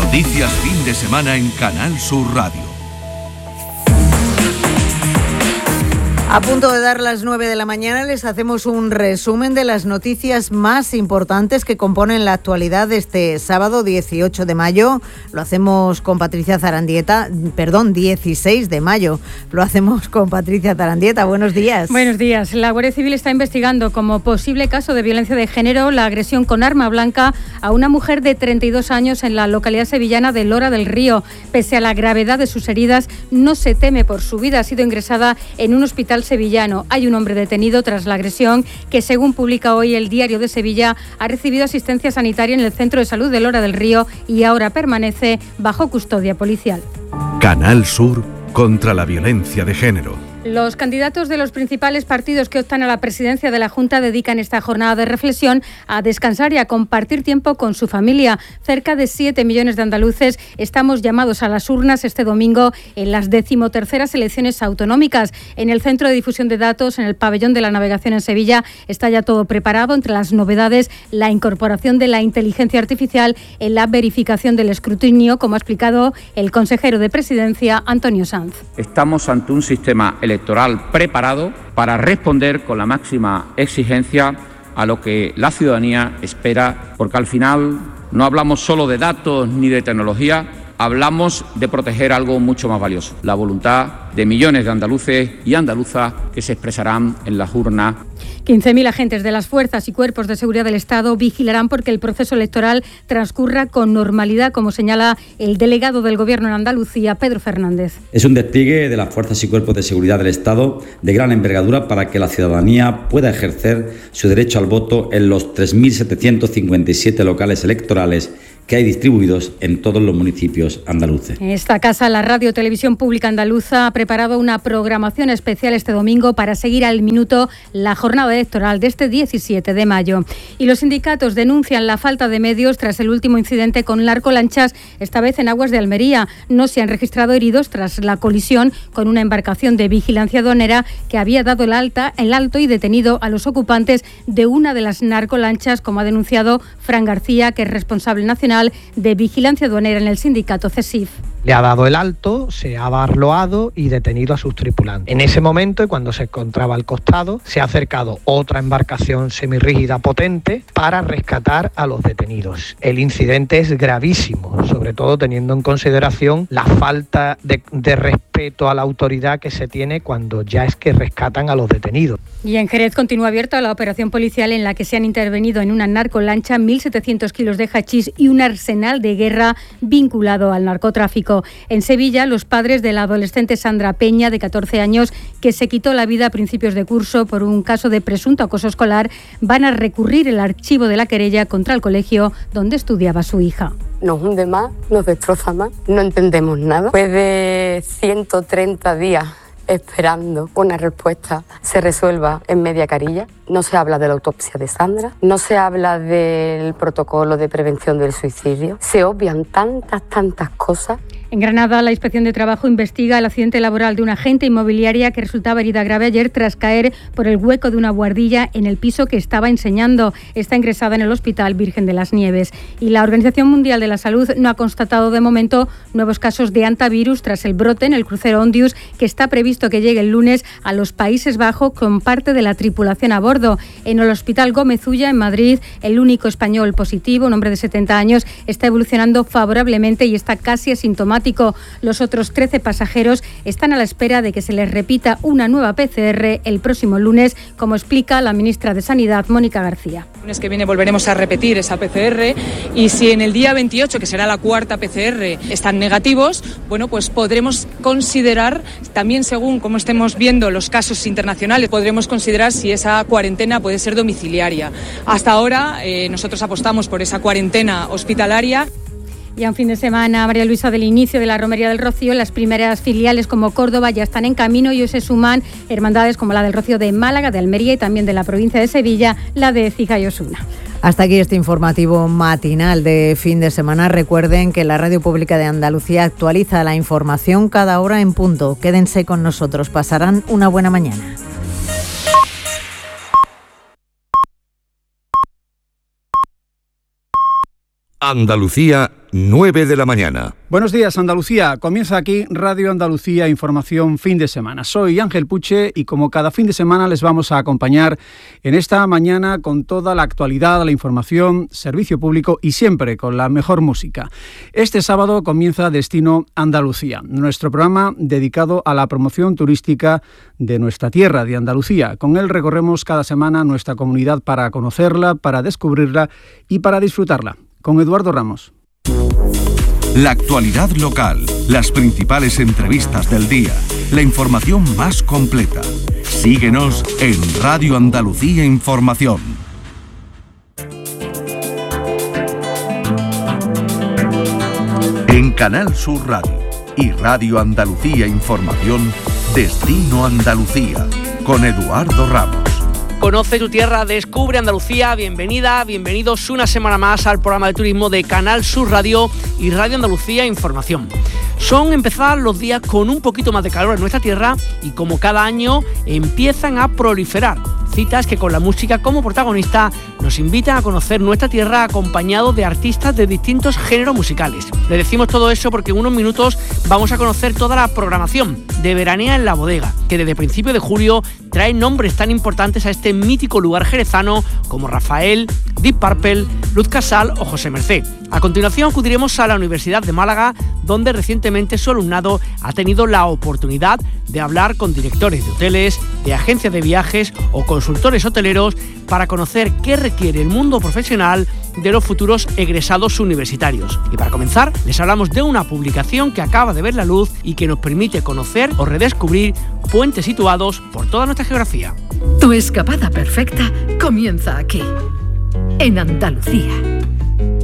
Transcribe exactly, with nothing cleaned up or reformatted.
Noticias fin de semana en Canal Sur Radio. A punto de dar las nueve de la mañana les hacemos un resumen de las noticias más importantes que componen la actualidad de este sábado dieciocho de mayo. Lo hacemos con Patricia Zarandieta, perdón, dieciséis de mayo. Lo hacemos con Patricia Zarandieta. Buenos días. Buenos días. La Guardia Civil está investigando como posible caso de violencia de género la agresión con arma blanca a una mujer de treinta y dos años en la localidad sevillana de Lora del Río. Pese a la gravedad de sus heridas, no se teme por su vida. Ha sido ingresada en un hospital sevillano. Hay un hombre detenido tras la agresión que, según publica hoy el Diario de Sevilla, ha recibido asistencia sanitaria en el Centro de Salud de Lora del Río y ahora permanece bajo custodia policial. Canal Sur contra la violencia de género. Los candidatos de los principales partidos que optan a la presidencia de la Junta dedican esta jornada de reflexión a descansar y a compartir tiempo con su familia. Cerca de siete millones de andaluces estamos llamados a las urnas este domingo en las decimoterceras elecciones autonómicas. En el Centro de Difusión de Datos, en el Pabellón de la Navegación en Sevilla, está ya todo preparado. Entre las novedades, la incorporación de la inteligencia artificial en la verificación del escrutinio, como ha explicado el consejero de Presidencia, Antonio Sanz. Estamos ante un sistema electoral preparado para responder con la máxima exigencia a lo que la ciudadanía espera, porque al final no hablamos solo de datos ni de tecnología, hablamos de proteger algo mucho más valioso, la voluntad de millones de andaluces y andaluzas que se expresarán en las urnas. quince mil agentes de las fuerzas y cuerpos de seguridad del Estado vigilarán porque el proceso electoral transcurra con normalidad, como señala el delegado del Gobierno en Andalucía, Pedro Fernández. Es un despliegue de las fuerzas y cuerpos de seguridad del Estado de gran envergadura para que la ciudadanía pueda ejercer su derecho al voto en los tres mil setecientos cincuenta y siete locales electorales que hay distribuidos en todos los municipios andaluces. En esta casa, la Radio Televisión Pública Andaluza ha preparado una programación especial este domingo para seguir al minuto la jornada electoral de este diecisiete de mayo. Y los sindicatos denuncian la falta de medios tras el último incidente con narcolanchas, esta vez en aguas de Almería. No se han registrado heridos tras la colisión con una embarcación de vigilancia aduanera que había dado el, alta, el alto y detenido a los ocupantes de una de las narcolanchas, como ha denunciado Fran García, que es responsable nacional de vigilancia aduanera en el sindicato CESIF. Le ha dado el alto, se ha barloado y detenido a sus tripulantes. En ese momento, y cuando se encontraba al costado, se ha acercado otra embarcación semirrígida potente para rescatar a los detenidos. El incidente es gravísimo, sobre todo teniendo en consideración la falta de, de respeto a la autoridad que se tiene cuando ya es que rescatan a los detenidos. Y en Jerez continúa abierta la operación policial en la que se han intervenido en una narcolancha mil setecientos kilos de hachís y un arsenal de guerra vinculado al narcotráfico. En Sevilla, los padres de la adolescente Sandra Peña, de catorce años, que se quitó la vida a principios de curso por un caso de presunto acoso escolar, van a recurrir el archivo de la querella contra el colegio donde estudiaba su hija. Nos hunde más, nos destroza más, no entendemos nada. Después de ciento treinta días esperando una respuesta se resuelva en media carilla. No se habla de la autopsia de Sandra, no se habla del protocolo de prevención del suicidio. Se obvian tantas, tantas cosas. En Granada, la Inspección de Trabajo investiga el accidente laboral de una agente inmobiliaria que resultaba herida grave ayer tras caer por el hueco de una buhardilla en el piso que estaba enseñando. Está ingresada en el Hospital Virgen de las Nieves. Y la Organización Mundial de la Salud no ha constatado de momento nuevos casos de hantavirus tras el brote en el crucero Ondius, que está previsto que llegue el lunes a los Países Bajos con parte de la tripulación a bordo. En el Hospital Gómez Ulla, en Madrid, el único español positivo, un hombre de setenta años, está evolucionando favorablemente y está casi asintomático. Los otros trece pasajeros están a la espera de que se les repita una nueva P C R el próximo lunes, como explica la ministra de Sanidad, Mónica García. El lunes que viene volveremos a repetir esa P C R y si en el día veintiocho, que será la cuarta P C R, están negativos, bueno, pues podremos considerar, también según cómo estemos viendo los casos internacionales, podremos considerar si esa cuarentena puede ser domiciliaria. Hasta ahora eh, nosotros apostamos por esa cuarentena hospitalaria. Ya un fin de semana, María Luisa, del inicio de la Romería del Rocío, las primeras filiales como Córdoba ya están en camino y hoy se suman hermandades como la del Rocío de Málaga, de Almería y también de la provincia de Sevilla, la de Écija y Osuna. Hasta aquí este informativo matinal de fin de semana. Recuerden que la Radio Pública de Andalucía actualiza la información cada hora en punto. Quédense con nosotros, pasarán una buena mañana. Andalucía nueve de la mañana. Buenos días, Andalucía. Comienza aquí Radio Andalucía Información Fin de Semana. Soy Ángel Puche y como cada fin de semana les vamos a acompañar en esta mañana con toda la actualidad, la información, servicio público y siempre con la mejor música. Este sábado comienza Destino Andalucía, nuestro programa dedicado a la promoción turística de nuestra tierra, de Andalucía. Con él recorremos cada semana nuestra comunidad para conocerla, para descubrirla y para disfrutarla. Con Eduardo Ramos. La actualidad local, las principales entrevistas del día, la información más completa. Síguenos en Radio Andalucía Información. En Canal Sur Radio y Radio Andalucía Información, Destino Andalucía, con Eduardo Ramos. Conoce tu tierra, descubre Andalucía. Bienvenida, bienvenidos una semana más al programa de turismo de Canal Sur Radio y Radio Andalucía Información. Son empezar los días con un poquito más de calor en nuestra tierra y como cada año empiezan a proliferar citas que con la música como protagonista nos invitan a conocer nuestra tierra acompañados de artistas de distintos géneros musicales. Le decimos todo eso porque en unos minutos vamos a conocer toda la programación de Veranea en la Bodega, que desde principios de julio trae nombres tan importantes a este mítico lugar jerezano como Rafael, Deep Purple, Luz Casal o José Mercé. A continuación acudiremos a la Universidad de Málaga, donde recientemente su alumnado ha tenido la oportunidad de hablar con directores de hoteles, de agencias de viajes o consultores hoteleros para conocer qué requiere el mundo profesional de los futuros egresados universitarios. Y para comenzar, les hablamos de una publicación que acaba de ver la luz y que nos permite conocer o redescubrir puentes situados por toda nuestra geografía. Tu escapada perfecta comienza aquí, en Andalucía.